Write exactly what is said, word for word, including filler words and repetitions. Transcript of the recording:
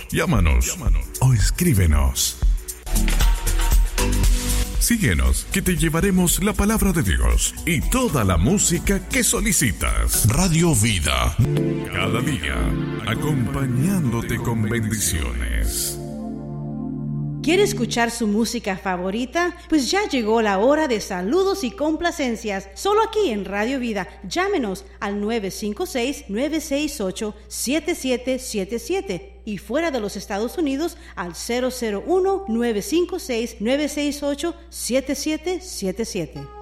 Llámanos, Llámanos. o escríbenos. Síguenos, que te llevaremos la palabra de Dios y toda la música que solicitas. Radio Vida, cada día, acompañándote con bendiciones. ¿Quiere escuchar su música favorita? Pues ya llegó la hora de saludos y complacencias, solo aquí en Radio Vida. Llámenos al nueve cinco seis, nueve seis ocho, siete siete siete siete y fuera de los Estados Unidos al cero cero uno, nueve cinco seis, nueve seis ocho, siete siete siete siete.